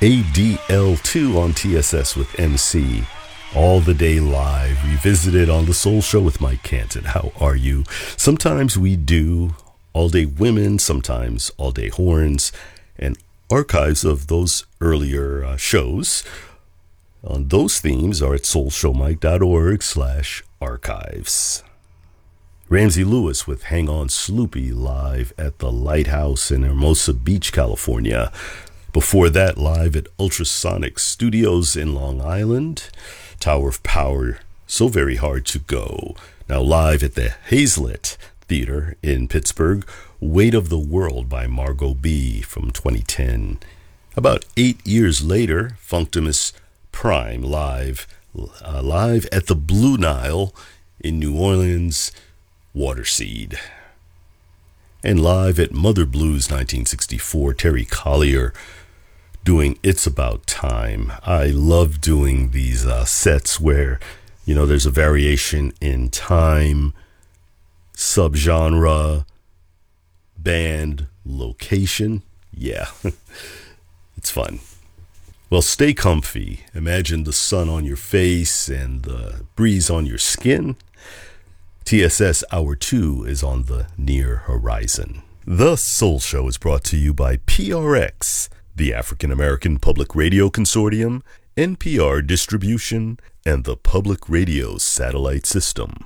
ADL2 on TSS with MC. All the Day Live, revisited on The Soul Show with Mike Canton. How are you? Sometimes we do All Day Women, sometimes All Day Horns, and archives of those earlier shows on those themes are at soulshowmike.org/archives. Ramsey Lewis with Hang On Sloopy live at the Lighthouse in Hermosa Beach, California. Before that, live at Ultrasonic Studios in Long Island. Tower of Power, So Very Hard to Go. Now live at the Hazlitt Theater in Pittsburgh. Weight of the World by Margot B. from 2010. About 8 years later, Functimus Prime live at the Blue Nile in New Orleans, Waterseed. And live at Mother Blues 1964, Terry Collier doing It's About Time. I love doing these sets where, you know, there's a variation in time, subgenre, band, location. Yeah, it's fun. Well, stay comfy. Imagine the sun on your face and the breeze on your skin. TSS Hour 2 is on the near horizon. The Soul Show is brought to you by PRX, the African American Public Radio Consortium, NPR Distribution, and the Public Radio Satellite System.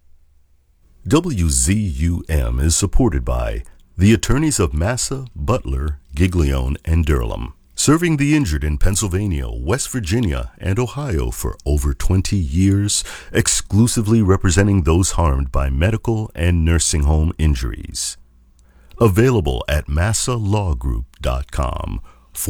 WZUM is supported by the attorneys of Massa, Butler, Giglione, and Durham, serving the injured in Pennsylvania, West Virginia, and Ohio for over 20 years, exclusively representing those harmed by medical and nursing home injuries. Available at massalawgroup.com,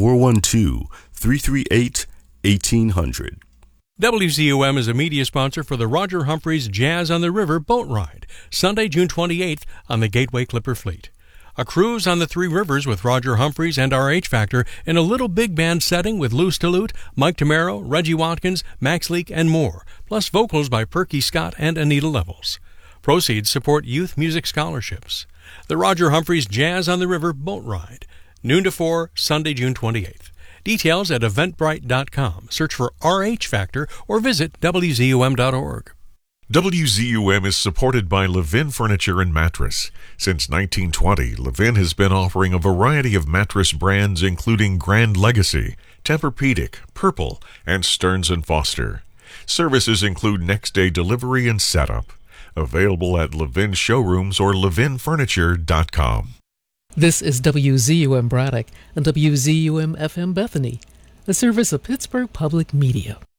412-338-1800. WZUM is a media sponsor for the Roger Humphreys Jazz on the River boat ride, Sunday, June 28th on the Gateway Clipper Fleet. A cruise on the Three Rivers with Roger Humphreys and RH Factor in a little big band setting with Lou Stillute, Mike Tamaro, Reggie Watkins, Max Leak, and more, plus vocals by Perky Scott and Anita Levels. Proceeds support youth music scholarships. The Roger Humphreys Jazz on the River boat ride, noon to 4, Sunday, June 28th. Details at eventbrite.com. Search for RH Factor or visit WZUM.org. WZUM is supported by Levin Furniture and Mattress. Since 1920, Levin has been offering a variety of mattress brands including Grand Legacy, Tempur-Pedic, Purple, and Stearns & Foster. Services include next-day delivery and setup. Available at Levin showrooms or levinfurniture.com. This is WZUM Braddock and WZUM FM Bethany, a service of Pittsburgh Public Media.